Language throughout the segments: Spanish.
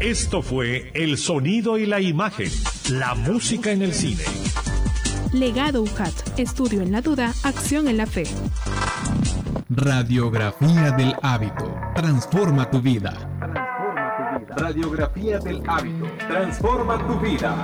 Esto fue El Sonido y la Imagen, la música en el cine. Legado UJAT, estudio en la duda, acción en la fe. Radiografía del hábito, transforma tu vida. Radiografía del hábito, transforma tu vida.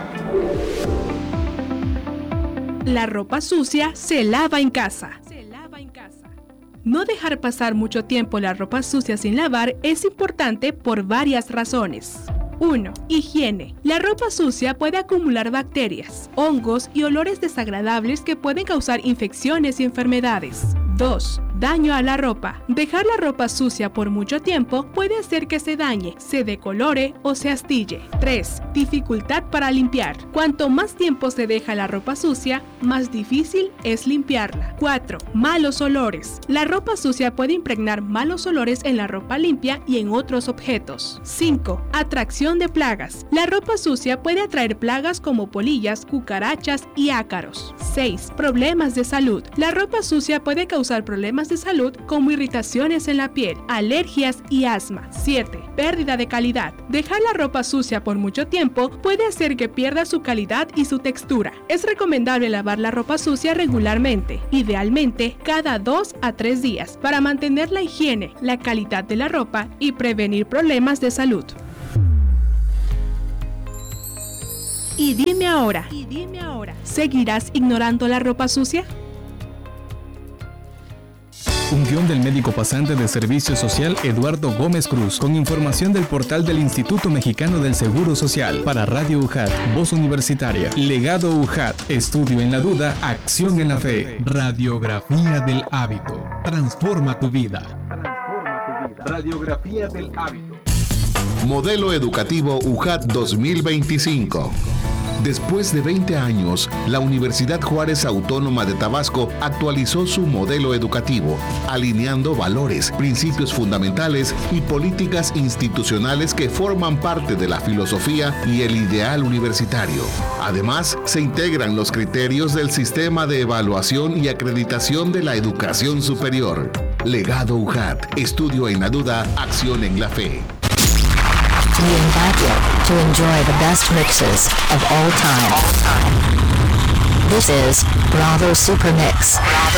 La ropa sucia se lava en casa. No dejar pasar mucho tiempo la ropa sucia sin lavar es importante por varias razones. 1. Higiene. La ropa sucia puede acumular bacterias, hongos y olores desagradables que pueden causar infecciones y enfermedades. 2. Daño a la ropa. Dejar la ropa sucia por mucho tiempo puede hacer que se dañe, se decolore o se astille. 3. Dificultad para limpiar. Cuanto más tiempo se deja la ropa sucia, más difícil es limpiarla. 4. Malos olores. La ropa sucia puede impregnar malos olores en la ropa limpia y en otros objetos. 5. Atracción de plagas. La ropa sucia puede atraer plagas como polillas, cucarachas y ácaros. 6. Problemas de salud. La ropa sucia puede causar problemas de salud como irritaciones en la piel, alergias y asma. 7. Pérdida de calidad. Dejar la ropa sucia por mucho tiempo puede hacer que pierda su calidad y su textura. Es recomendable lavar la ropa sucia regularmente, idealmente cada 2 a 3 días, para mantener la higiene, la calidad de la ropa y prevenir problemas de salud. Y dime ahora, ¿seguirás ignorando la ropa sucia? Un guión del médico pasante de Servicio Social Eduardo Gómez Cruz, con información del portal del Instituto Mexicano del Seguro Social. Para Radio UJAT, Voz Universitaria. Legado UJAT, estudio en la duda, acción en la fe. Radiografía del hábito, transforma tu vida. Radiografía del hábito. Modelo Educativo UJAT 2025. Después de 20 años, la Universidad Juárez Autónoma de Tabasco actualizó su modelo educativo, alineando valores, principios fundamentales y políticas institucionales que forman parte de la filosofía y el ideal universitario. Además, se integran los criterios del sistema de evaluación y acreditación de la educación superior. Legado UJAT, estudio en la duda, acción en la fe. We invite you to enjoy the best mixes of all time. This is Bravo Super Mix.